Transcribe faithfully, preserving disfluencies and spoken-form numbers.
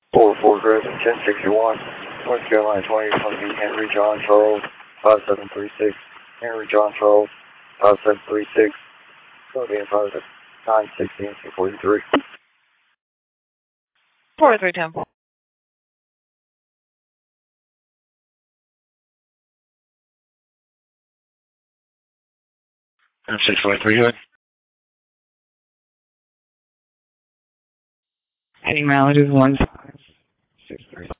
four four Griffin, ten sixty-one, North Carolina twenty, Funky Henry John Charles, five seven three six, Henry John Charles, five seven three six, Funky and five nine sixteen, forty-three. forty-three ten. six forty-three, good. Heading mileage is one five six three.